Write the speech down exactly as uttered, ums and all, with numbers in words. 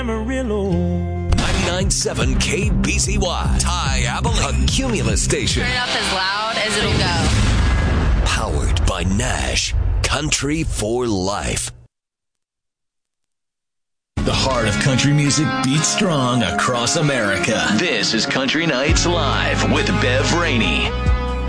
Amarillo. ninety-nine point seven K B C Y. Ty Abilene. A Cumulus station. Turn it up as loud as it'll go. Powered by Nash. Country for life. The heart of country music beats strong across America. This is Country Nights Live with Bev Rainey.